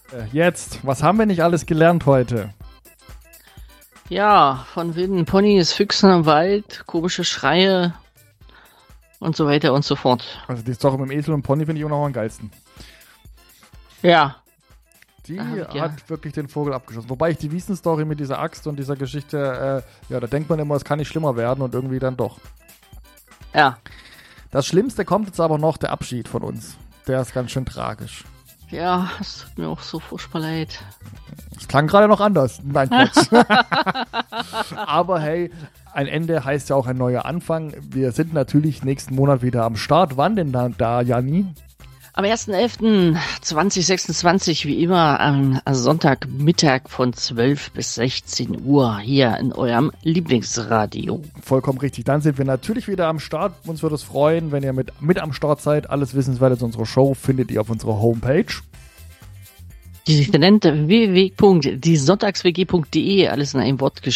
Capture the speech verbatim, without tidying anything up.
Jetzt, was haben wir nicht alles gelernt heute? Ja, von wilden Ponys, Füchsen im Wald, komische Schreie und so weiter und so fort. Also die Story mit dem Esel und Pony finde ich auch noch am geilsten. Ja. Die hat ja. wirklich den Vogel abgeschossen. Wobei ich die Wiesen-Story mit dieser Axt und dieser Geschichte, äh, ja, da denkt man immer, es kann nicht schlimmer werden und irgendwie dann doch. Ja. Das Schlimmste kommt jetzt aber noch, der Abschied von uns. Der ist ganz schön tragisch. Ja, es tut mir auch so furchtbar leid. Es klang gerade noch anders. Nein, Quatsch. Aber hey, ein Ende heißt ja auch ein neuer Anfang. Wir sind natürlich nächsten Monat wieder am Start. Wann denn da, da Janni? Am ersten elften zweitausendsechsundzwanzig, wie immer, am Sonntagmittag von zwölf bis sechzehn Uhr hier in eurem Lieblingsradio. Vollkommen richtig. Dann sind wir natürlich wieder am Start. Uns würde es freuen, wenn ihr mit, mit am Start seid. Alles Wissenswerte zu unserer Show findet ihr auf unserer Homepage. Die sich nennt w w w punkt die sonntags w g punkt d e, alles in einem Wort geschrieben.